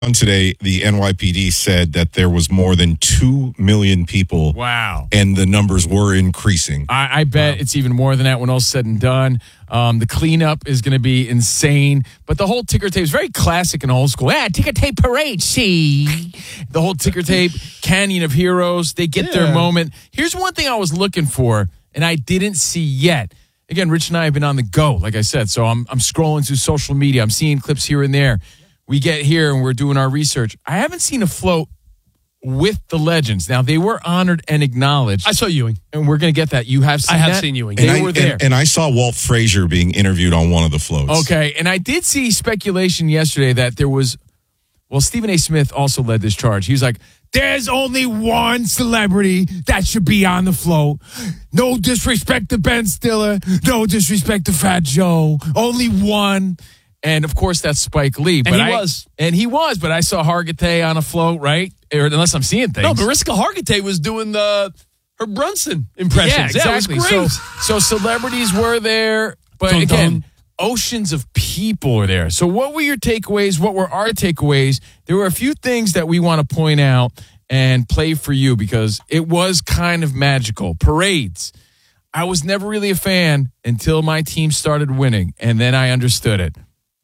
Today, the NYPD said that there was more than 2 million people. Wow. And the numbers were increasing. I bet it's even more than that when all's said and done. The cleanup is going to be insane. But the whole ticker tape is very classic and old school. Yeah, ticker tape parade, see? The whole ticker tape, Canyon of Heroes, they get their moment. Here's one thing I was looking for, and I didn't see yet. Again, Rich and I have been on the go, like I said. So I'm scrolling through social media. I'm seeing clips here and there. We get here and we're doing our research. I haven't seen a float with the legends. Now, they were honored and acknowledged. I saw Ewing. And we're going to get that. You have seen that? I have that? seen Ewing. They were there. And I saw Walt Frazier being interviewed on one of the floats. Okay, and I did see speculation yesterday that there was, Stephen A. Smith also led this charge. He was like, there's only one celebrity that should be on the float. No disrespect to Ben Stiller. No disrespect to Fat Joe. Only one. And, of course, that's Spike Lee. And he was, but I saw Hargitay on a float, right? Or unless I'm seeing things. No, Mariska Hargitay was doing her Brunson impressions. Yeah, exactly. It was great. So celebrities were there, but again, oceans of people were there. So what were your takeaways? What were our takeaways? There were a few things that we want to point out and play for you because it was kind of magical. Parades. I was never really a fan until my team started winning, and then I understood it.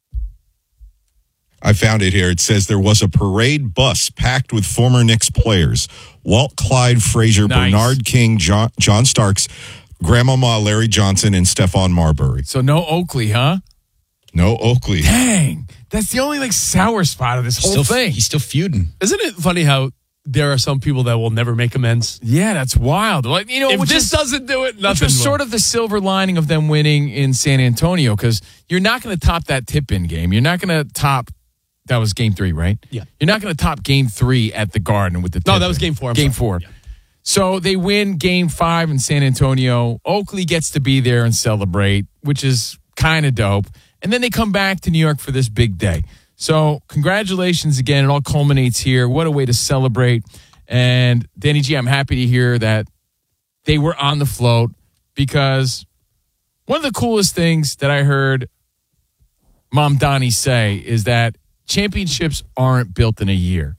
I found it here. It says there was a parade bus packed with former Knicks players. Walt, Clyde, Frazier, Nice. Bernard King, John Starks, Grandmama Larry Johnson, and Stephon Marbury. So no Oakley, huh? No Oakley. Dang. That's the only sour spot of this whole thing. He's still feuding. Isn't it funny how there are some people that will never make amends? Yeah, that's wild. Like, if this doesn't do it, nothing which was will. sort of the silver lining of them winning in San Antonio because you're not going to top that tip-in game. You're not going to top. That was game 3, right? Yeah. You're not going to top game 3 at the Garden with the tip-in. No, that was game 4. Game 4. Yeah. So they win game 5 in San Antonio. Oakley gets to be there and celebrate, which is kind of dope. And then they come back to New York for this big day. So congratulations again. It all culminates here. What a way to celebrate. And Danny G, I'm happy to hear that they were on the float because one of the coolest things that I heard Mom Donnie say is that championships aren't built in a year.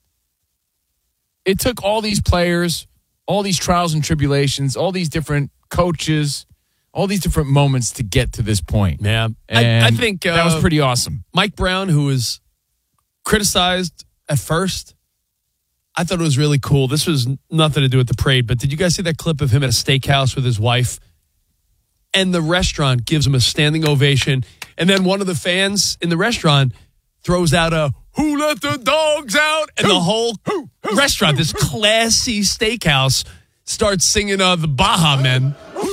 It took all these players, all these trials and tribulations, all these different coaches, all these different moments to get to this point. Yeah. And I think that was pretty awesome. Mike Brown, who was criticized at first, I thought it was really cool. This was nothing to do with the parade, but did you guys see that clip of him at a steakhouse with his wife? And the restaurant gives him a standing ovation. And then one of the fans in the restaurant throws out a, "Who let the dogs out?" And the whole restaurant, this classy steakhouse, starts singing the Baha Men.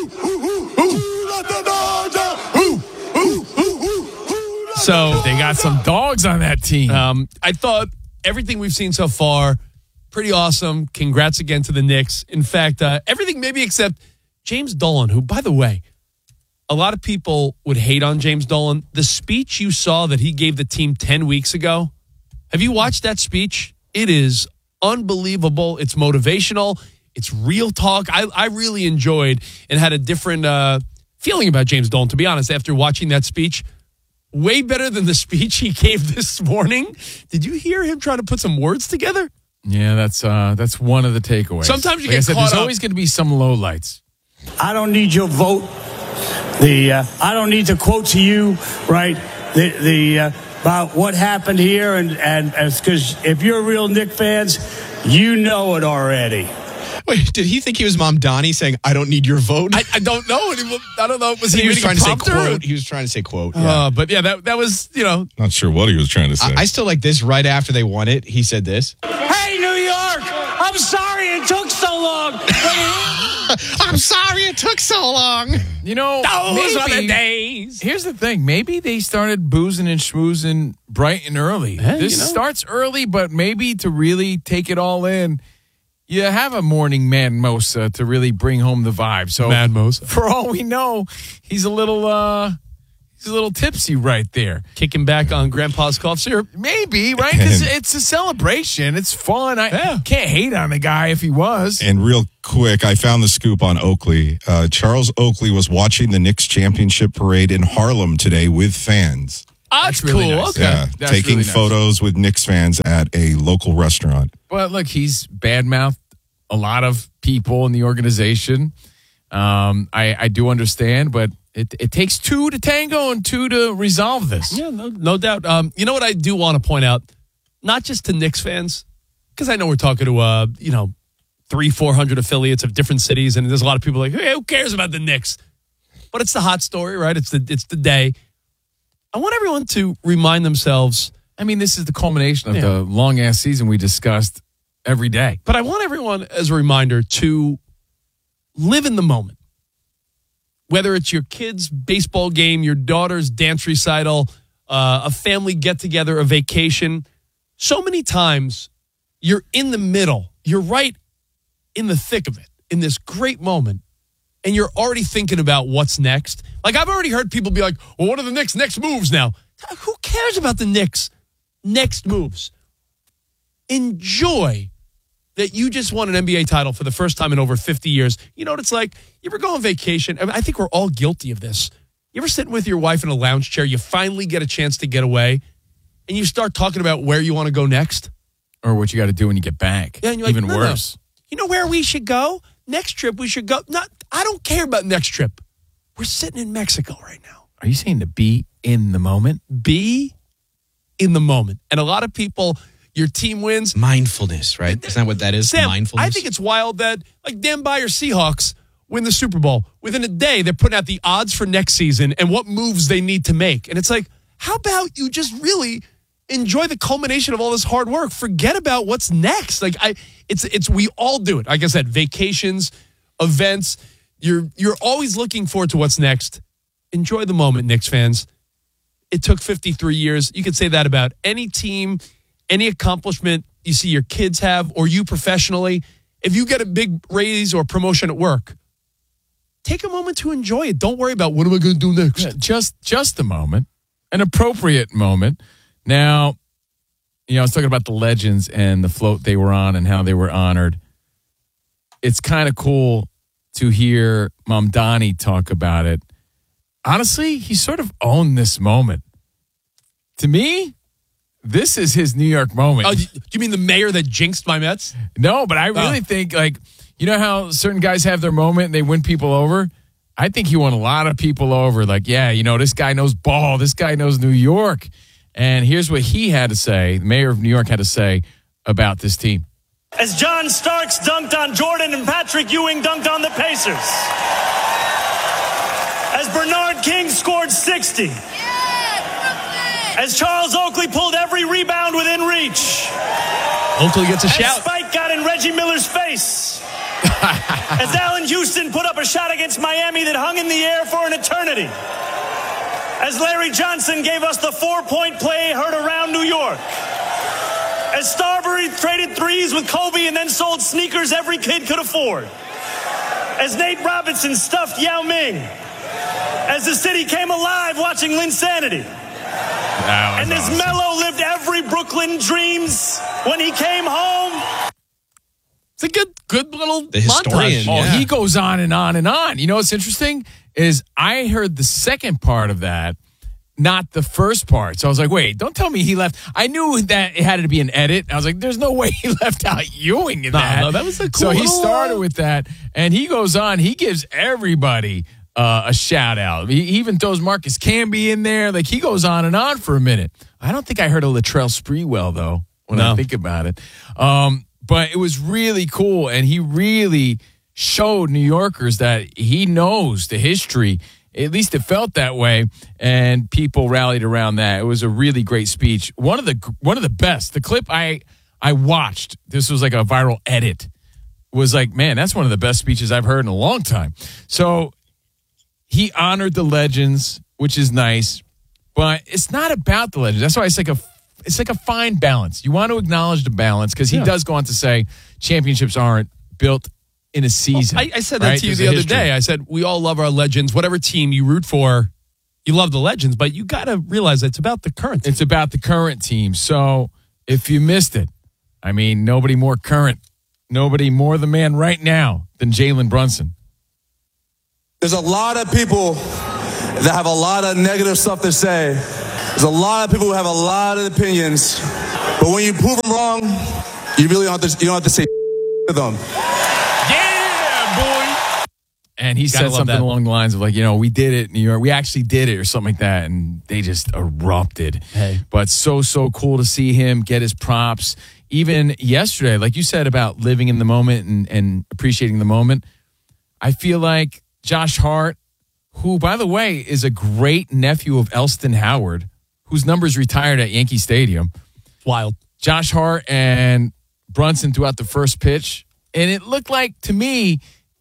So they got some dogs on that team. I thought everything we've seen so far, pretty awesome. Congrats again to the Knicks. In fact, everything maybe except James Dolan, who, by the way, a lot of people would hate on James Dolan. The speech you saw that he gave the team 10 weeks ago, have you watched that speech? It is unbelievable. It's motivational. It's real talk. I really enjoyed and had a different feeling about James Dolan, to be honest, after watching that speech. Way better than the speech he gave this morning. Did you hear him trying to put some words together? Yeah, that's one of the takeaways. Sometimes you like get I said, caught there's up. always going to be some lowlights. I don't need your vote. I don't need to quote to you, right? About what happened here, and because if you're real Knick fans, you know it already. Wait, did he think he was Mom Donnie saying, "I don't need your vote"? I don't know. I don't know. He was trying to say prompter? quote. He was trying to say quote. Yeah. But yeah, that was, Not sure what he was trying to say. I still like this. Right after they won it, he said this. Hey, New York! I'm sorry it took so long. I'm sorry it took so long. those were the days. Here's the thing. Maybe they started boozing and schmoozing bright and early. This starts early, but maybe to really take it all in, you have a morning man Mosa to really bring home the vibe. So Mad Mosa. For all we know, he's a little tipsy right there. Kicking back on Grandpa's cough syrup. Maybe, right? Because it's a celebration. It's fun. I can't hate on the guy if he was. And real quick, I found the scoop on Oakley. Charles Oakley was watching the Knicks championship parade in Harlem today with fans. That's really cool. nice. Okay. Yeah, That's taking really nice. photos with Knicks fans at a local restaurant. But look, he's badmouthed a lot of people in the organization. I do understand, but it takes two to tango and two to resolve this. Yeah, no doubt. You know what I do want to point out? Not just to Knicks fans, because I know we're talking to 300-400 affiliates of different cities, and there's a lot of people like, hey, who cares about the Knicks? But it's the hot story, right? It's the day. I want everyone to remind themselves. I mean, this is the culmination of the long-ass season we discussed every day. But I want everyone, as a reminder, to live in the moment. Whether it's your kid's baseball game, your daughter's dance recital, a family get-together, a vacation. So many times, you're in the middle. You're right in the thick of it, in this great moment, and you're already thinking about what's next. Like, I've already heard people be like, well, what are the Knicks' next moves now? Who cares about the Knicks' next moves? Enjoy that you just won an NBA title for the first time in over 50 years. You know what it's like? You ever go on vacation? I think we're all guilty of this. You ever sitting with your wife in a lounge chair, you finally get a chance to get away, and you start talking about where you want to go next? Or what you got to do when you get back. Yeah, and you're like, even no. worse. You know where we should go? Next trip we should go. I don't care about next trip. We're sitting in Mexico right now. Are you saying to be in the moment? Be in the moment. And a lot of people, your team wins. Mindfulness, right? Isn't that what that is? Sam, Mindfulness. I think it's wild that, like, Dan Beyer Seahawks win the Super Bowl. Within a day, they're putting out the odds for next season and what moves they need to make. And it's like, how about you just really enjoy the culmination of all this hard work? Forget about what's next. Like, we all do it. Like I said, vacations, events. You're always looking forward to what's next. Enjoy the moment, Knicks fans. It took 53 years. You could say that about any team, any accomplishment you see your kids have, or you professionally. If you get a big raise or promotion at work, take a moment to enjoy it. Don't worry about what am I going to do next. Yeah, just a moment, an appropriate moment. Now, I was talking about the legends and the float they were on and how they were honored. It's kind of cool to hear Mamdani talk about it. Honestly, he sort of owned this moment. To me, this is his New York moment. Oh, do you mean the mayor that jinxed my Mets? No, but I really think, like, you know how certain guys have their moment and they win people over? I think he won a lot of people over. Like, yeah, this guy knows ball. This guy knows New York. And here's what he had to say, the mayor of New York had to say about this team. As John Starks dunked on Jordan and Patrick Ewing dunked on the Pacers. As Bernard King scored 60. As Charles Oakley pulled every rebound within reach. Oakley gets a As shout. Spike got in Reggie Miller's face. As Allen Houston put up a shot against Miami that hung in the air for an eternity. As Larry Johnson gave us the 4-point play heard around New York. As Starbury traded threes with Kobe and then sold sneakers every kid could afford. As Nate Robinson stuffed Yao Ming. As the city came alive watching Linsanity. And as Melo lived every Brooklyn dreams when he came home. It's a good little The historian, montage. Oh, yeah. he goes on and on and on. You know what's interesting is I heard the second part of that, not the first part. So I was like, wait, don't tell me he left. I knew that it had to be an edit. I was like, there's no way he left out Ewing in that. No, that was a cool So he little, started with that, and he goes on. He gives everybody a shout out. He even throws Marcus Camby in there. Like, he goes on and on for a minute. I don't think I heard a Latrell Sprewell, though, when I think about it. But it was really cool, and he really showed New Yorkers that he knows the history. At least it felt that way, and people rallied around that. It was a really great speech. One of the best. The clip I watched, this was like a viral edit, was like, man, that's one of the best speeches I've heard in a long time. So he honored the legends, which is nice, but it's not about the legends. That's why it's like a fine balance. You want to acknowledge the balance, because he does go on to say championships aren't built in a season. I said that to you the other day. I said, we all love our legends. Whatever team you root for, you love the legends, but you got to realize it's about the current team. It's about the current team. So if you missed it, I mean, nobody more current, nobody more the man right now than Jalen Brunson. There's a lot of people that have a lot of negative stuff to say There's a lot of people who have a lot of opinions, but when you prove them wrong, you really don't have to say to them. Yeah, boy. And he Gotta said love something that. along the lines of like, we did it in New York. We actually did it or something like that. And they just erupted. Hey. But so cool to see him get his props. Even yesterday, like you said about living in the moment and appreciating the moment, I feel like Josh Hart, who, by the way, is a great nephew of Elston Howard, whose number's retired at Yankee Stadium. Wild. Josh Hart and Brunson throughout the first pitch. And it looked like, to me,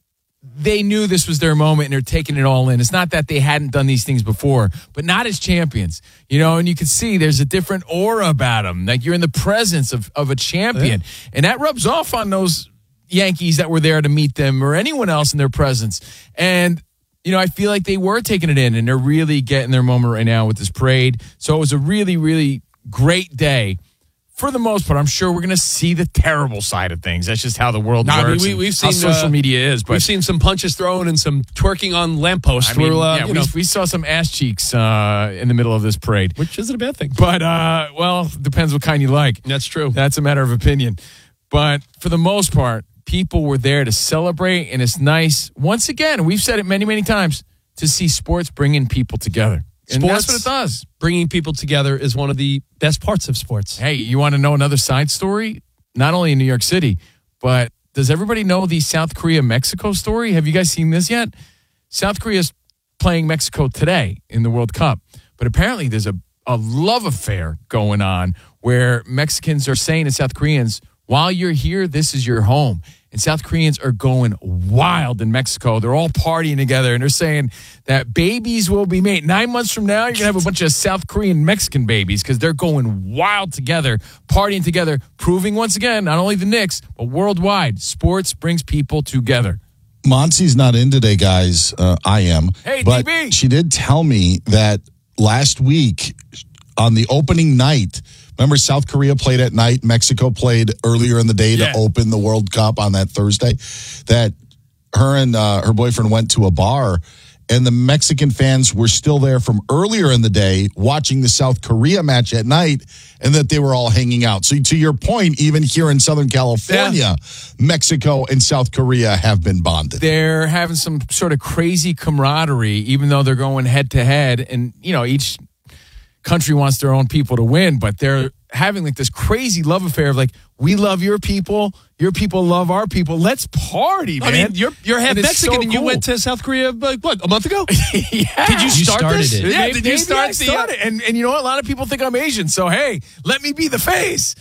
they knew this was their moment and they're taking it all in. It's not that they hadn't done these things before, but not as champions. And you can see there's a different aura about them. Like you're in the presence of a champion. Yeah. And that rubs off on those Yankees that were there to meet them or anyone else in their presence. And I feel like they were taking it in and they're really getting their moment right now with this parade. So it was a really, really great day. For the most part, I'm sure we're going to see the terrible side of things. That's just how the world works. I mean, we've seen how social media is. But we've seen some punches thrown and some twerking on lampposts. I mean, we saw some ass cheeks in the middle of this parade, which isn't a bad thing. But depends what kind you like. That's true. That's a matter of opinion. But for the most part, people were there to celebrate, and it's nice. Once again, we've said it many, many times, to see sports bringing people together. And Sports, that's what it does. Bringing people together is one of the best parts of sports. Hey, you want to know another side story? Not only in New York City, but does everybody know the South Korea-Mexico story? Have you guys seen this yet? South Korea's playing Mexico today in the World Cup, but apparently there's a love affair going on where Mexicans are saying to South Koreans, while you're here, this is your home. And South Koreans are going wild in Mexico. They're all partying together, and they're saying that babies will be made. 9 months from now, you're going to have a bunch of South Korean Mexican babies because they're going wild together, partying together, proving once again, not only the Knicks, but worldwide, sports brings people together. Monty's not in today, guys. I am. Hey, but DB. She did tell me that last week on the opening night, remember South Korea played at night, Mexico played earlier in the day to open the World Cup on that Thursday, that her and her boyfriend went to a bar and the Mexican fans were still there from earlier in the day watching the South Korea match at night, and that they were all hanging out. So to your point, even here in Southern California, Mexico and South Korea have been bonded. They're having some sort of crazy camaraderie, even though they're going head to head, and each country wants their own people to win, but they're having like this crazy love affair of like, we love your people love our people. Let's party, man. I mean, you're half Mexican and you went to South Korea, like, what, a month ago? Yeah. Did you start this? It. Yeah, did you start it? And you know what? A lot of people think I'm Asian, so hey, let me be the face.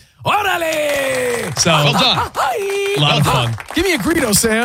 Orale! So, well done. A lot of fun. Give me a grito, Sam.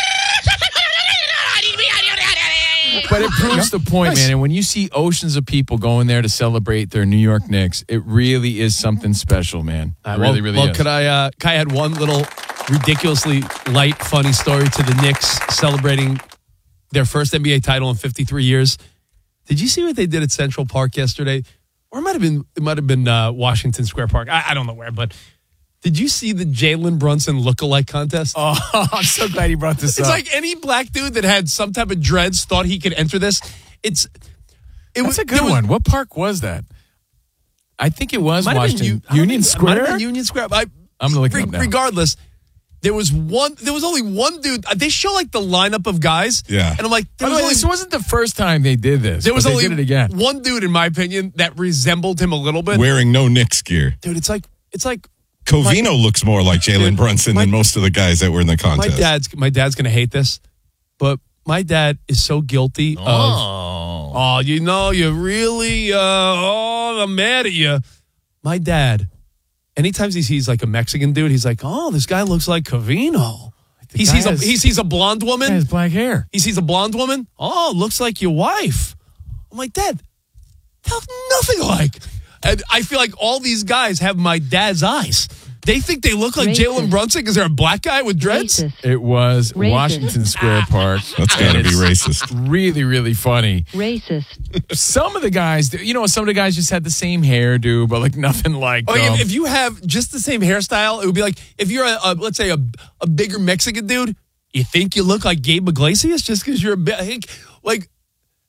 But it proves the point, man. And when you see oceans of people going there to celebrate their New York Knicks, it really is something special, man. It really is. Could I add one little ridiculously light, funny story to the Knicks celebrating their first NBA title in 53 years? Did you see what they did at Central Park yesterday? Or it might have been Washington Square Park. I don't know where, but did you see the Jalen Brunson lookalike contest? Oh, I'm so glad you brought this up. It's like any black dude that had some type of dreads thought he could enter this. That's a good one. What park was that? I think it was Washington. Union Square? Might have been Union Square. I'm going to look it up now. Regardless, there was only one dude. They show like the lineup of guys. Yeah. And I'm like, this wasn't the first time they did this. There was they only did it again. one dude, in my opinion, that resembled him a little bit. Wearing no Knicks gear. Dude, it's like Covino looks more like Jalen Brunson than most of the guys that were in the contest. My dad's gonna hate this, but my dad is so guilty of you really I'm mad at you. My dad, anytime he sees like a Mexican dude, he's like, oh, this guy looks like Covino. He sees a blonde woman. He has black hair. He sees a blonde woman. Oh, looks like your wife. I'm like, Dad, they look nothing alike. And I feel like all these guys have my dad's eyes. They think they look like Jalen Brunson because they're a black guy with dreads? Racist. It was Racist. Washington Square Park. That's got to be racist. Really, really funny. Racist. Some of the guys, some of the guys just had the same hairdo, but like nothing like them. If you have just the same hairstyle, it would be like if you're let's say a bigger Mexican dude, you think you look like Gabe Iglesias just because you're a bit like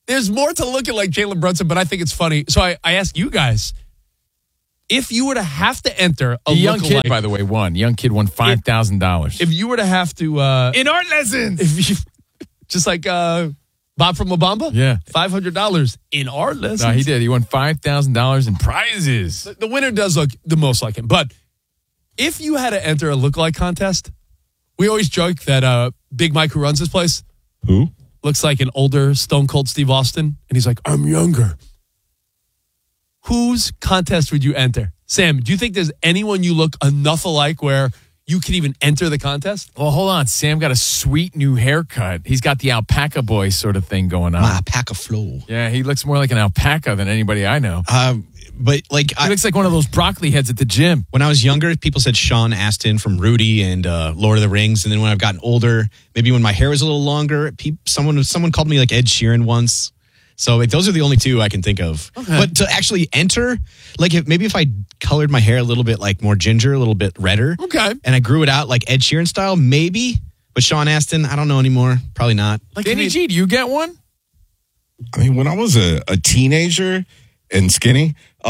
There's more to looking like Jalen Brunson, but I think it's funny. So I ask you guys, if you were to have to enter a young kid, lookalike- by the way, won. Young kid won $5,000 if you were to have to in art lessons. if you just like Bob from La Bamba, Yeah. $500 in our lessons. No, he did. He won $5,000 in prizes. The winner does look the most like him. But if you had to enter a lookalike contest, we always joke that Big Mike, who runs this place, Who? looks like an older Stone Cold Steve Austin, and he's like, I'm younger. Whose contest would you enter? Sam, do you think there's anyone you look enough alike where you can even enter the contest? Well, hold on. Sam got a sweet new haircut. He's got the alpaca boy sort of thing going on. My pack of flow. Yeah, he looks more like an alpaca than anybody I know. But like, He looks like one of those broccoli heads at the gym. when I was younger, people said Sean Astin from Rudy and Lord of the Rings. And then when I've gotten older, maybe when my hair was a little longer, someone called me like Ed Sheeran once. So like, those are the only two I can think of. Okay. But to actually enter, like if I colored my hair a little bit like more ginger, a little bit redder, Okay. and I grew it out like Ed Sheeran style, maybe. But Sean Astin, I don't know anymore. Probably not. Like, Danny G, do you get one? I mean, when I was a teenager and skinny,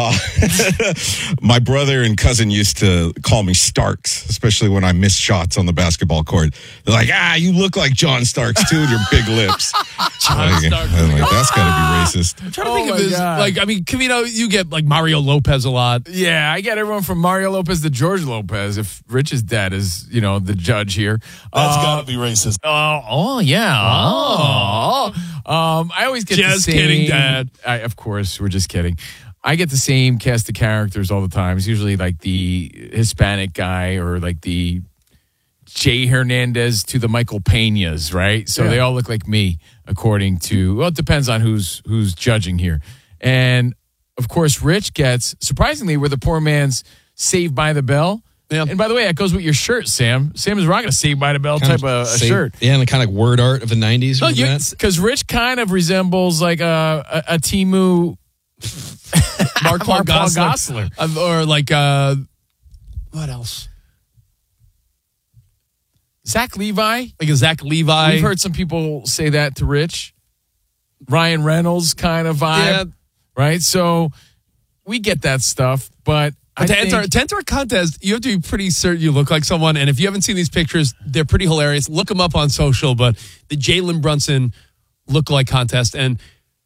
my brother and cousin used to call me Starks, especially when I missed shots on the basketball court. They're like, you look like John Starks too with your big lips. John Starks. I'm like, that's got to be racist. I'm trying to Oh think of my this. God. Like, I mean, Camino, you get like Mario Lopez a lot. Yeah, I get everyone from Mario Lopez to George Lopez. If Rich's dad is, the judge here. That's got to be racist. Yeah. I always get Just the same. kidding, Dad. Of course, we're just kidding. I get the same cast of characters all the time. It's usually like the Hispanic guy or like the Jay Hernandez to the Michael Peñas, right? So they all look like me, according to, well, it depends on who's judging here. And of course, Rich gets, surprisingly, we're the poor man's Saved by the Bell. Yeah. And by the way, that goes with your shirt, Sam. Sam is rocking a Saved by the Bell type of a shirt. Yeah, and the kind of word art of the 90s. No, remember that? Because Rich kind of resembles like a Timu Mark Paul Gosselaar. Or like, what else? Zach Levi. Like a Zach Levi. We've heard some people say that to Rich. Ryan Reynolds kind of vibe. Yeah. Right? So we get that stuff, but To enter a contest, you have to be pretty certain you look like someone. And if you haven't seen these pictures, they're pretty hilarious. Look them up on social. But the Jalen Brunson lookalike contest, and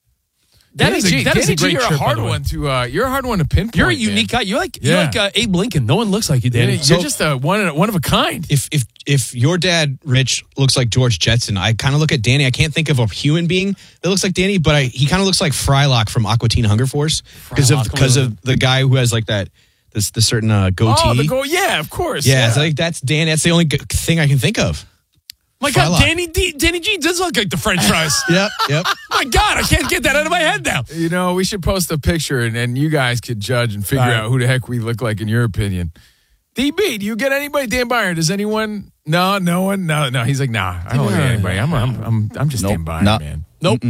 that is a great you're shirt, a by hard the way. one to you're a hard one to pinpoint. You're a unique guy. You're like Abe Lincoln. No one looks like you, Danny. You're just a one of a kind. If your dad, Rich, looks like George Jetson, I kind of look at Danny. I can't think of a human being that looks like Danny, but he kind of looks like Frylock from Aqua Teen Hunger Force because of the guy who has like the certain goatee. Yeah, of course. Yeah, it's like that's Danny. That's the only thing I can think of. My God, Frylock. Danny G does look like the French fries. Yep. My God, I can't get that out of my head now. We should post a picture and you guys could judge and figure out who the heck we look like in your opinion. DB, do you get anybody? Dan Byron, does anyone? No one. No. He's like, nah, I don't look at anybody. I'm just Dan Byron, man. Nope.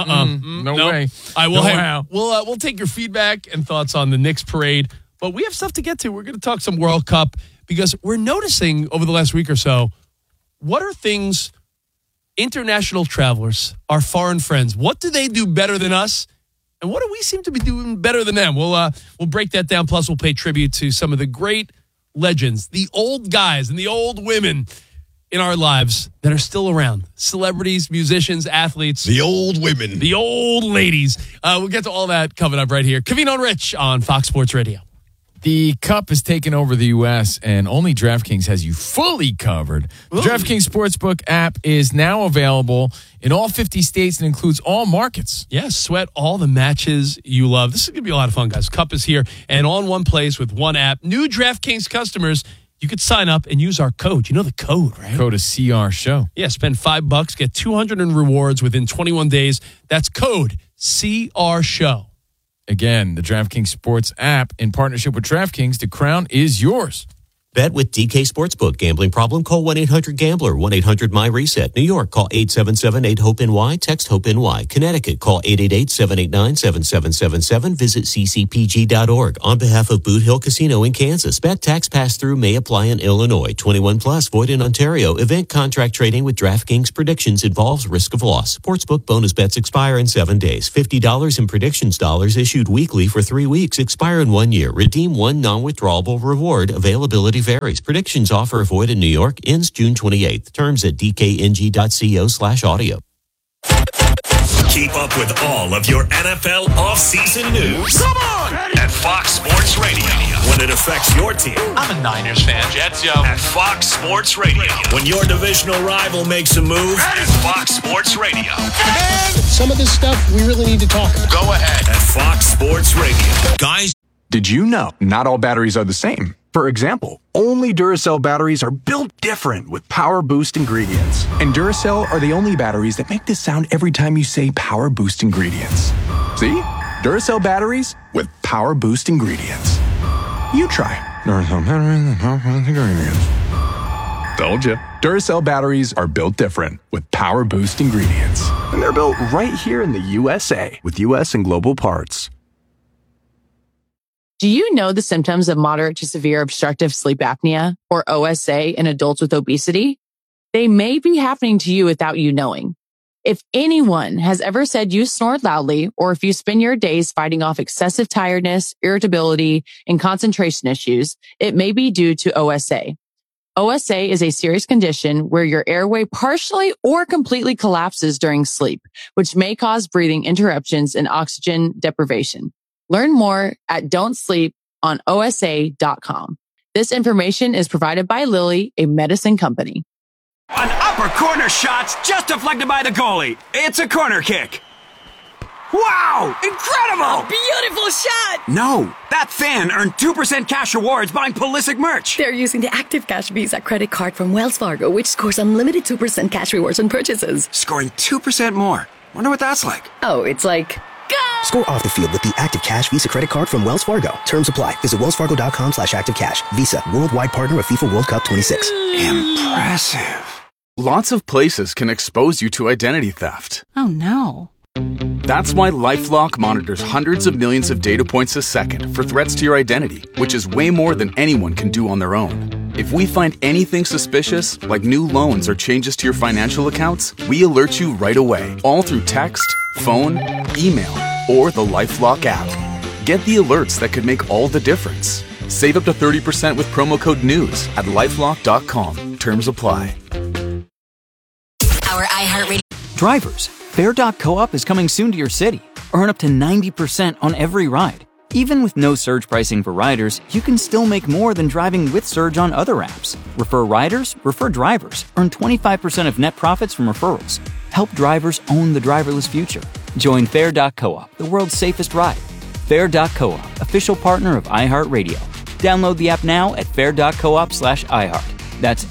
No way. I will. No how. We'll take your feedback and thoughts on the Knicks parade, but we have stuff to get to. We're going to talk some World Cup because we're noticing over the last week or so, what are things international travelers, our foreign friends, what do they do better than us? And what do we seem to be doing better than them? We'll break that down. Plus, we'll pay tribute to some of the great legends, the old guys and the old women in our lives that are still around. Celebrities, musicians, athletes. The old women. The old ladies. We'll get to all that coming up right here. Kavino and Rich on Fox Sports Radio. The Cup has taken over the U.S., and only DraftKings has you fully covered. The DraftKings Sportsbook app is now available in all 50 states and includes all markets. Yeah, sweat all the matches you love. This is going to be a lot of fun, guys. Cup is here and all in one place with one app. New DraftKings customers, you could sign up and use our code. You know the code, right? Code is CR Show. Yeah, spend $5, get 200 in rewards within 21 days. That's code CR Show. Again, the DraftKings Sports app in partnership with DraftKings, the crown is yours. Bet with DK Sportsbook. Gambling problem? Call 1-800-GAMBLER. 1-800-MY-RESET. New York, call 877-8-HOPE-NY. Text HOPE-NY. Connecticut, call 888-789-7777. Visit ccpg.org. On behalf of Boot Hill Casino in Kansas, bet tax pass-through may apply in Illinois. 21 plus, void in Ontario. Event contract trading with DraftKings predictions involves risk of loss. Sportsbook bonus bets expire in 7 days. $50 in predictions dollars issued weekly for 3 weeks. Expire in 1 year. Redeem one non-withdrawable reward. Availability varies. Predictions offer void in New York. Ends June 28th. Terms at dkng.co/audio. Keep up with all of your NFL offseason news. Come on! At Fox Sports Radio. When it affects your team. I'm a Niners fan. Jets, yo. At Fox Sports Radio. When your divisional rival makes a move. At Fox Sports Radio. And some of this stuff we really need to talk about. Go ahead. At Fox Sports Radio. Guys, did you know not all batteries are the same? For example, only Duracell batteries are built different with Power Boost ingredients. And Duracell are the only batteries that make this sound every time you say Power Boost ingredients. See? Duracell batteries with Power Boost ingredients. You try. Duracell batteries with Power Boost ingredients. Told you. Duracell batteries are built different with Power Boost ingredients. And they're built right here in the USA with US and global parts. Do you know the symptoms of moderate to severe obstructive sleep apnea, or OSA, in adults with obesity? They may be happening to you without you knowing. If anyone has ever said you snore loudly, or if you spend your days fighting off excessive tiredness, irritability, and concentration issues, it may be due to OSA. OSA is a serious condition where your airway partially or completely collapses during sleep, which may cause breathing interruptions and oxygen deprivation. Learn more at don'tsleeponosa.com. This information is provided by Lilly, a medicine company. An upper corner shot's just deflected by the goalie. It's a corner kick. Wow! Incredible! Beautiful shot! No, that fan earned 2% cash rewards buying Pulisic merch. They're using the Active Cash Visa credit card from Wells Fargo, which scores unlimited 2% cash rewards on purchases. Scoring 2% more. Wonder what that's like. Oh, it's like... Go! Score off the field with the Active Cash Visa credit card from Wells Fargo. Terms apply. Visit wellsfargo.com/activecash. Visa, worldwide partner of FIFA World Cup 26. Impressive. Lots of places can expose you to identity theft. Oh, no. That's why LifeLock monitors hundreds of millions of data points a second for threats to your identity, which is way more than anyone can do on their own. If we find anything suspicious, like new loans or changes to your financial accounts, we alert you right away, all through text, phone, email, or the LifeLock app. Get the alerts that could make all the difference. Save up to 30% with promo code NEWS at LifeLock.com. Terms apply. Our iHeartRadio. Drivers, Fair.coop is coming soon to your city. Earn up to 90% on every ride. Even with no surge pricing for riders, you can still make more than driving with Surge on other apps. Refer riders, refer drivers. Earn 25% of net profits from referrals. Help drivers own the driverless future. Join Fair.coop, the world's safest ride. Fair.coop, official partner of iHeartRadio. Download the app now at fair.coop/iHeart. That's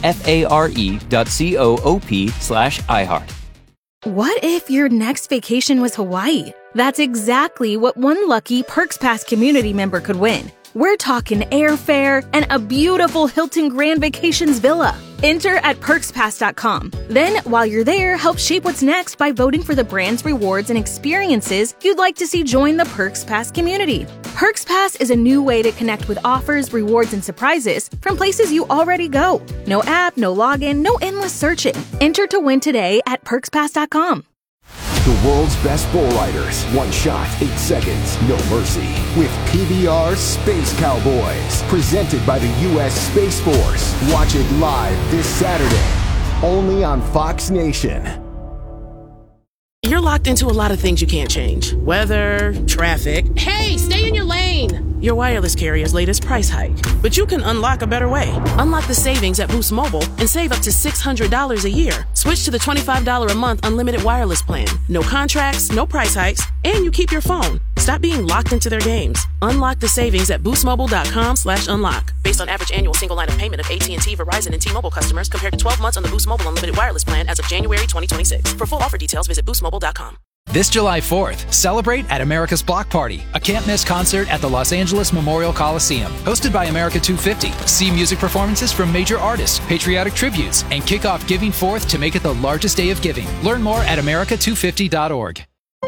FARE.coop/iHeart. What if your next vacation was Hawaii? That's exactly what one lucky Perks Pass community member could win. We're talking airfare and a beautiful Hilton Grand Vacations villa. Enter at perkspass.com. Then, while you're there, help shape what's next by voting for the brands, rewards, and experiences you'd like to see join the Perks Pass community. Perks Pass is a new way to connect with offers, rewards, and surprises from places you already go. No app, no login, no endless searching. Enter to win today at perkspass.com. The world's best bull riders. One shot, 8 seconds, no mercy. With PBR Space Cowboys. Presented by the U.S. Space Force. Watch it live this Saturday. Only on Fox Nation. You're locked into a lot of things you can't change. Weather, traffic. Hey, stay in your lane! Your wireless carrier's latest price hike. But you can unlock a better way. Unlock the savings at Boost Mobile and save up to $600 a year. Switch to the $25 a month unlimited wireless plan. No contracts, no price hikes, and you keep your phone. Stop being locked into their games. Unlock the savings at boostmobile.com/unlock. Based on average annual single line of payment of AT&T, Verizon, and T-Mobile customers compared to 12 months on the Boost Mobile unlimited wireless plan as of January 2026. For full offer details, visit boostmobile.com. This July 4th, celebrate at America's Block Party, a can't-miss concert at the Los Angeles Memorial Coliseum. Hosted by America 250, see music performances from major artists, patriotic tributes, and kick off Giving 4th to make it the largest day of giving. Learn more at america250.org.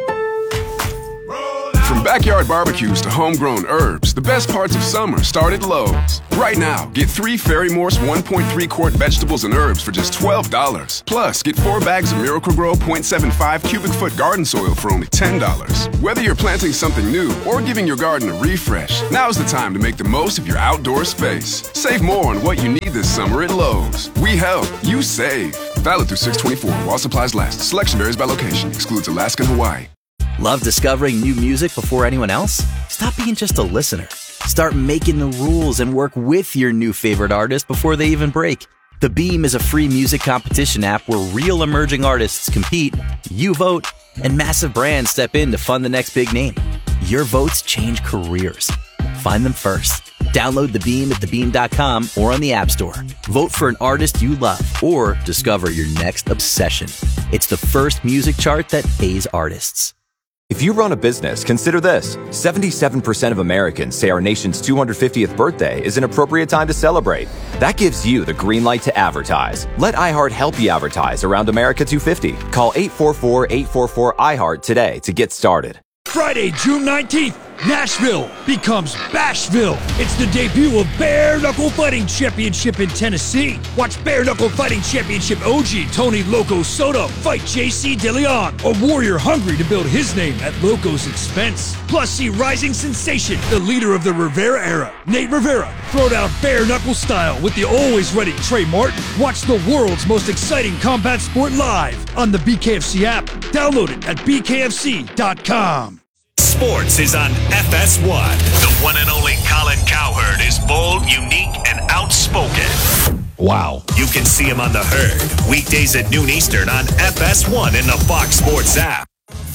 From backyard barbecues to homegrown herbs, the best parts of summer start at Lowe's. Right now, get 3 Ferry Morse 1.3 quart vegetables and herbs for just $12. Plus, get 4 bags of Miracle-Gro 0.75 cubic foot garden soil for only $10. Whether you're planting something new or giving your garden a refresh, now's the time to make the most of your outdoor space. Save more on what you need this summer at Lowe's. We help, you save. Valid through 6/24 while supplies last. Selection varies by location. Excludes Alaska and Hawaii. Love discovering new music before anyone else? Stop being just a listener. Start making the rules and work with your new favorite artist before they even break. The Beam is a free music competition app where real emerging artists compete, you vote, and massive brands step in to fund the next big name. Your votes change careers. Find them first. Download The Beam at thebeam.com or on the App Store. Vote for an artist you love or discover your next obsession. It's the first music chart that pays artists. If you run a business, consider this. 77% of Americans say our nation's 250th birthday is an appropriate time to celebrate. That gives you the green light to advertise. Let iHeart help you advertise around America 250. Call 844-844-iHeart today to get started. Friday, June 19th, Nashville becomes Bashville. It's the debut of Bare Knuckle Fighting Championship in Tennessee. Watch Bare Knuckle Fighting Championship OG Tony Loco Soto fight JC DeLeon, a warrior hungry to build his name at Loco's expense. Plus, see rising sensation, the leader of the Rivera era, Nate Rivera, throw down bare knuckle style with the always ready Trey Martin. Watch the world's most exciting combat sport live on the BKFC app. Download it at bkfc.com. Sports is on FS1. The one and only Colin Cowherd is bold, unique, and outspoken. Wow. You can see him on The Herd, weekdays at noon Eastern on FS1 in the Fox Sports app.